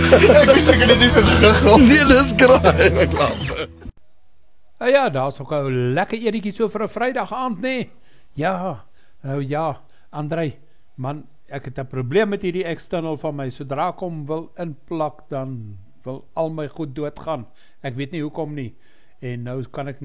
Ek wist ek het nie so gegil. Nee, dis kraai, ek laat. Ja, daar is ook een lekker ediekie so vir 'n Vrydag aand, nee. Ja, nou ja, André, man, ek het 'n probleem met hierdie external van my. Sodra ek hom wil inplak, dan wil al my goed doodgaan. Ek weet nie hoekom nie. En nou kan ek